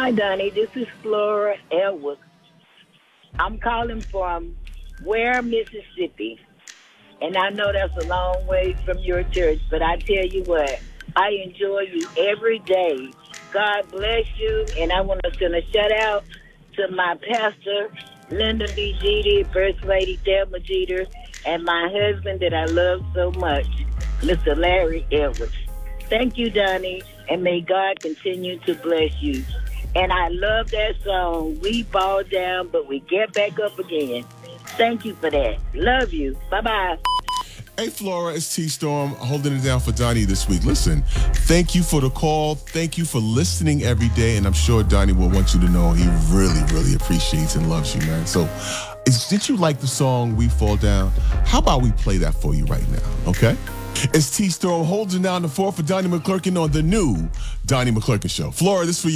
Hi, Donnie. This is Flora Edwards. I'm calling from Ware, Mississippi. And I know that's a long way from your church, but I tell you what, I enjoy you every day. God bless you. And I want to send a shout out to my pastor, Linda B. Jeter, First Lady Thelma Jeter, and my husband that I love so much, Mr. Larry Edwards. Thank you, Donnie, and may God continue to bless you. And I love that song. We fall down, but we get back up again. Thank you for that. Love you. Bye bye. Hey, Flora, it's T Storm holding it down for Donnie this week. Listen, thank you for the call. Thank you for listening every day. And I'm sure Donnie will want you to know he really, really appreciates and loves you, man. So, did you like the song We Fall Down? How about we play that for you right now, okay? It's T Storm holding down the fort for Donnie McClurkin on the new Donnie McClurkin Show. Flora, this for you.